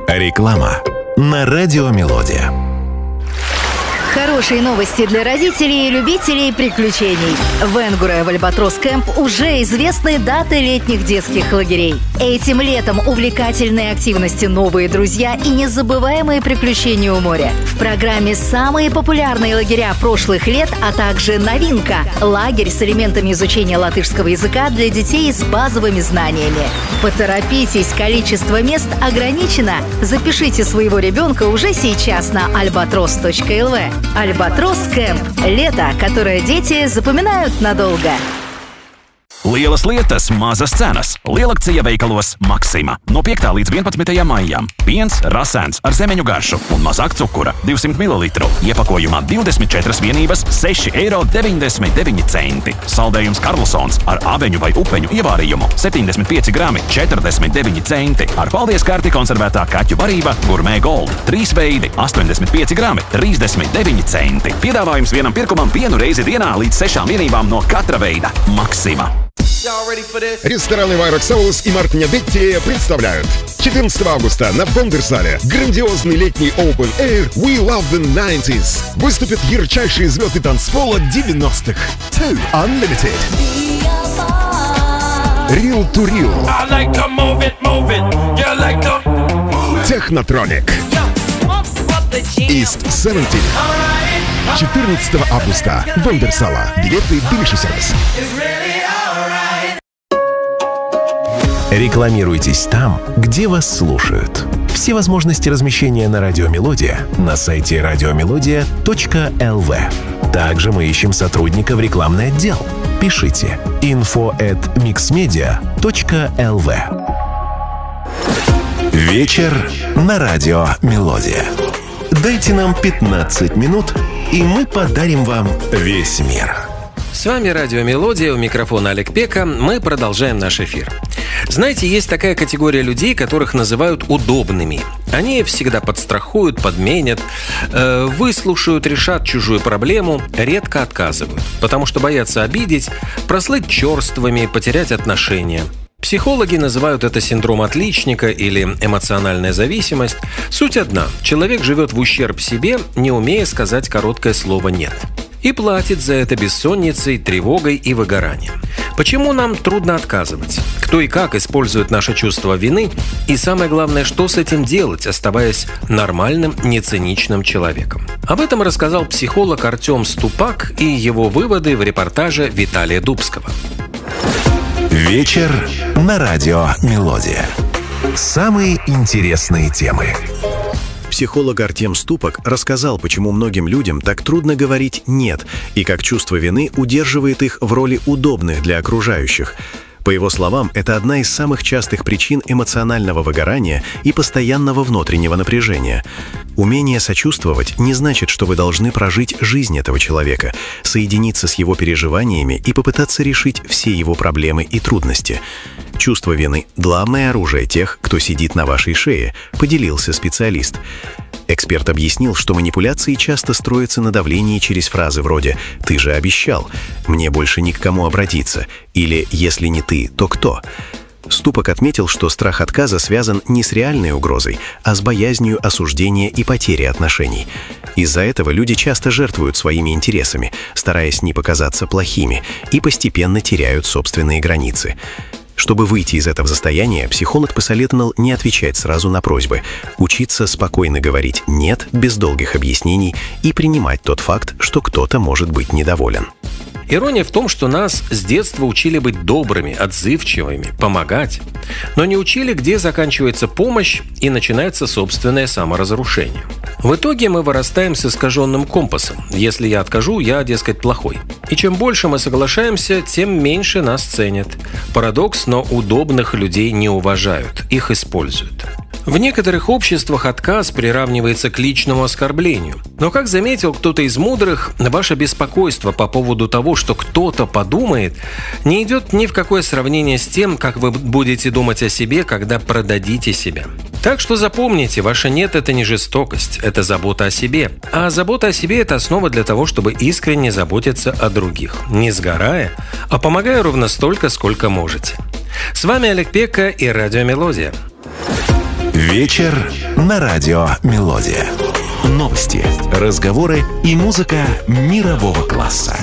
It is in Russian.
Реклама на Радио Мелодия. Хорошие новости для родителей и любителей приключений. В Энгуре в Альбатрос Кэмп уже известны даты летних детских лагерей. Этим летом увлекательные активности, новые друзья и незабываемые приключения у моря. В программе самые популярные лагеря прошлых лет, а также новинка – лагерь с элементами изучения латышского языка для детей с базовыми знаниями. Поторопитесь, количество мест ограничено. Запишите своего ребенка уже сейчас на albatros.lv. Альбатрос Кэмп. Лето, которое дети запоминают надолго. Lielas lietas, mazas cenas. Lielakcija veikalos Maxima. No 5. līdz 11. maijam. Piens rasēns ar zemeņu garšu un mazāk cukura 200 ml. Iepakojumā 24 vienības 6,99 €. Saldējums Karlsons ar aveņu vai upeņu ievārījumu 75 grami 49 centi. Ar paldies karti konservētā kaķu barība Gourmet Gold 3 veidi 85 grami 39 centi. Piedāvājums vienam pirkumam vienu reizi dienā līdz 6 vienībām no katra veida. Maxima. Рестораны Вайрокс Саулс и Мартин Детти представляют 14 августа на Вондерсале грандиозный летний Open Air We Love the 90s. Выступят ярчайшие звезды танцпола 90-х. Two Unlimited, Real to Real, Technotronic, East 70. 14 августа. Вондерсала. Билеты Билиши сервис. Рекламируйтесь там, где вас слушают. Все возможности размещения на Радио Мелодия на сайте radiomelodia.lv. Также мы ищем сотрудника в рекламный отдел. Пишите info@mixmedia.lv. Вечер на Радио Мелодия. Дайте нам 15 минут, и мы подарим вам весь мир. С вами Радио Мелодия, у микрофона Олег Пека. Мы продолжаем наш эфир. Знаете, есть такая категория людей, которых называют удобными. Они всегда подстрахуют, подменят, выслушают, решат чужую проблему, редко отказывают, потому что боятся обидеть, прослыть черствыми, потерять отношения. Психологи называют это синдром отличника или эмоциональная зависимость. Суть одна – человек живет в ущерб себе, не умея сказать короткое слово «нет». И платит за это бессонницей, тревогой и выгоранием. Почему нам трудно отказывать? Кто и как использует наше чувство вины? И самое главное, что с этим делать, оставаясь нормальным, нециничным человеком? Об этом рассказал психолог Артем Ступак и его выводы в репортаже Виталия Дубского. Вечер на Радио Мелодия. Самые интересные темы. Психолог Артем Ступак рассказал, почему многим людям так трудно говорить «нет» и как чувство вины удерживает их в роли удобных для окружающих. По его словам, это одна из самых частых причин эмоционального выгорания и постоянного внутреннего напряжения. Умение сочувствовать не значит, что вы должны прожить жизнь этого человека, соединиться с его переживаниями и попытаться решить все его проблемы и трудности. Чувство вины – главное оружие тех, кто сидит на вашей шее, поделился специалист. Эксперт объяснил, что манипуляции часто строятся на давлении через фразы вроде «ты же обещал», «мне больше ни к кому обратиться» или «если не ты, то кто?». Ступак отметил, что страх отказа связан не с реальной угрозой, а с боязнью осуждения и потери отношений. Из-за этого люди часто жертвуют своими интересами, стараясь не показаться плохими, и постепенно теряют собственные границы. Чтобы выйти из этого состояния, психолог посоветовал не отвечать сразу на просьбы, учиться спокойно говорить «нет» без долгих объяснений и принимать тот факт, что кто-то может быть недоволен. Ирония в том, что нас с детства учили быть добрыми, отзывчивыми, помогать, но не учили, где заканчивается помощь и начинается собственное саморазрушение. В итоге мы вырастаем с искаженным компасом. Если я откажу, я, дескать, плохой. И чем больше мы соглашаемся, тем меньше нас ценят. Парадокс, но удобных людей не уважают, их используют. В некоторых обществах отказ приравнивается к личному оскорблению. Но, как заметил кто-то из мудрых, ваше беспокойство по поводу того, что кто-то подумает, не идет ни в какое сравнение с тем, как вы будете думать о себе, когда продадите себя. Так что запомните, ваше «нет» — это не жестокость, это забота о себе. А забота о себе — это основа для того, чтобы искренне заботиться о других, не сгорая, а помогая ровно столько, сколько можете. С вами Олег Пека и Радио Мелодия. Вечер на радио «Мелодия». Новости, разговоры и музыка мирового класса.